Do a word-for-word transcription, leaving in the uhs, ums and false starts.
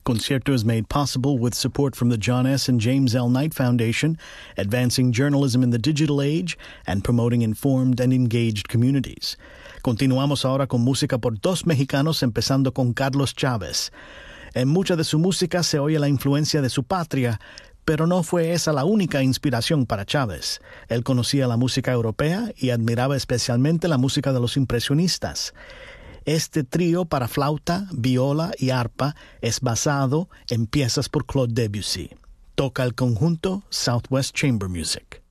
Concierto is made possible with support from the John S. and James L. Knight Foundation, advancing journalism in the digital age and promoting informed and engaged communities. Continuamos ahora con música por dos mexicanos, empezando con Carlos Chávez. En mucha de su música se oye la influencia de su patria, pero no fue esa la única inspiración para Chávez. Él conocía la música europea y admiraba especialmente la música de los impresionistas. Este trío para flauta, viola y arpa es basado en piezas por Claude Debussy. Toca el conjunto Southwest Chamber Music.